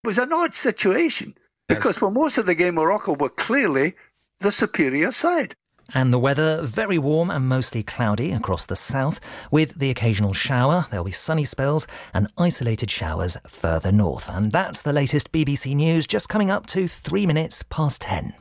It was an odd situation because for most of the game, Morocco were clearly the superior side. And the weather, very warm and mostly cloudy across the south, with the occasional shower. There'll be sunny spells and isolated showers further north. And that's the latest BBC News, just coming up to 3 minutes past 10.